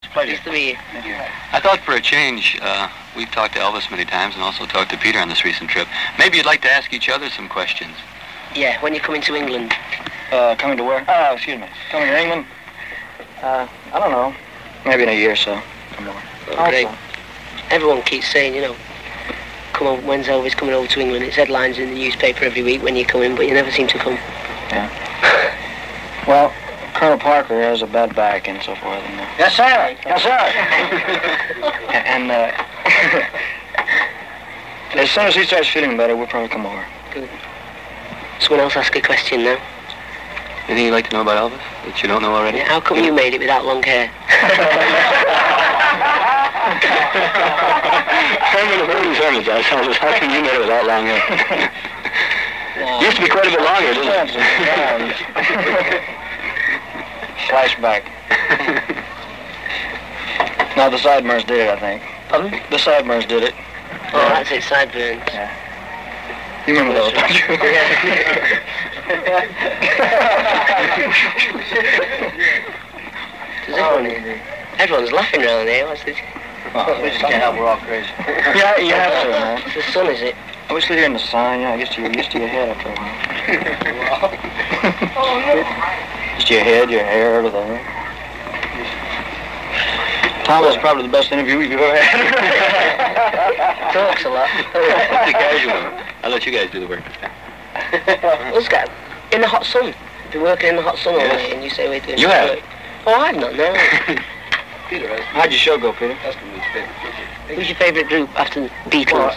Pleasure. Nice to meet you. Thank you. I thought for a change, we've talked to Elvis many times and also talked to Peter on this recent trip. Maybe you'd like to ask each other some questions. Yeah, when you're coming to England. Coming to where? Oh, excuse me. Coming to England? I don't know. Maybe in a year or so. Oh, great. Everyone keeps saying, you know, come on, when's Elvis coming over to England? It's headlines in the newspaper every week when you come in, but you never seem to come. Yeah. Well, Colonel Parker has a bad back and so forth. And, Yes, sir. yes, sir. and as soon as he starts feeling better, we'll probably come over. Good. Someone else ask a question now. Anything you'd like to know about Elvis that you don't know already? Yeah, how come you made it without long hair? I'm in the early 70s, Elvis. How come you made it without long hair? Used to be quite a bit longer, didn't it? Flashback. No, the Sideburns did it, I think. Pardon? The Sideburns did it. Oh, that's it, sideburns. Yeah. You remember those, don't you? Everyone's laughing around here. What's this? Oh, we just can't help, we're all crazy. Yeah, you have to, man. It's the sun, is it? I wish we here in the sun, yeah, I guess you're used to your head after a while. Just your head, your hair, everything. Tom, that's probably the best interview you've ever had. Talks a lot. I'll let you guys do the work this time. Let's go. In the hot sun. Been working in the hot sun all night and you say we're doing You have? work. Oh, I've not, no. Peter, how'd your show go, Peter? Who's your favourite group after the Beatles?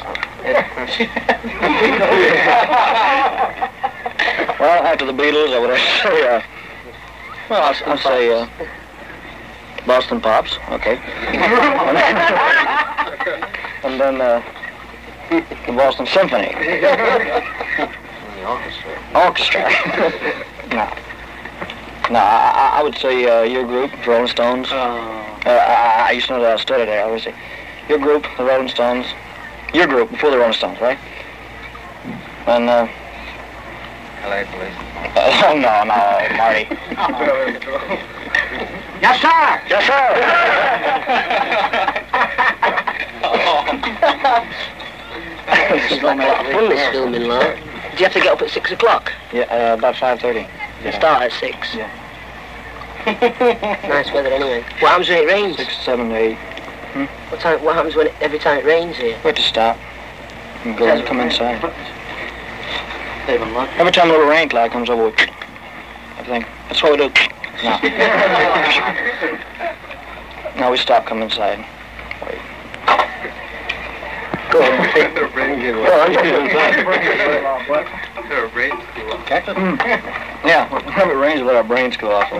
Well, after the Beatles, I would have to say, well, I'll say, Boston Pops, okay. And then, the Boston Symphony. The orchestra. Orchestra. No, I would say your group, the Rolling Stones. I used to know that I studied there. I would say your group, the Rolling Stones. Your group before the Rolling Stones, right? And LA Police. no, Marty. Yes, sir! Yes, sir. It's like a lot of fun, this filming, like. Do you have to get up at 6 o'clock? Yeah, about 5:30. You start at 6? Yeah. Nice weather anyway. What happens when it rains? 6, 7, 8. What happens when every time it rains here? We have to stop and go and come inside. Every time a little rain cloud comes over, I think that's what we do. No, we stop, come inside. Wait. Go on. Yeah, whenever it rains, we let our brains go off.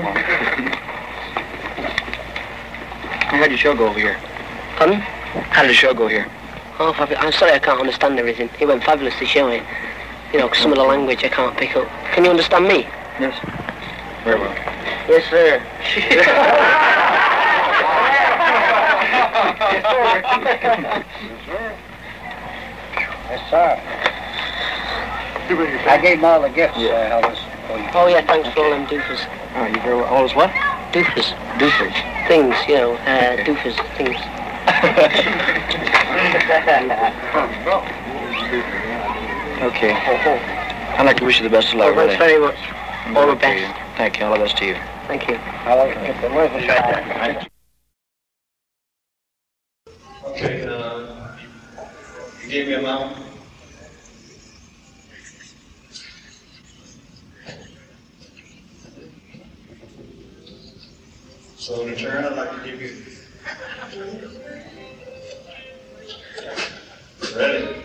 How did your show go over here? Pardon? How did the show go here? Oh, I'm sorry I can't understand everything. It went fabulous to show it. You know, 'cause some of the language I can't pick up. Can you understand me? Yes. Very well. Yes, sir. Yes, sir. I gave him all the gifts, Elvis. Oh, yeah, thanks for all them doofers. Oh, you very well. All is what? Doofers. Doofers. Things, you know, doofers, things. Okay. I'd like to wish you the best of luck. Oh, thanks very much. All the best. Thank you. All the best to you. Thank you. Okay, you gave me a amount. So in return, I'd like to give you. Ready?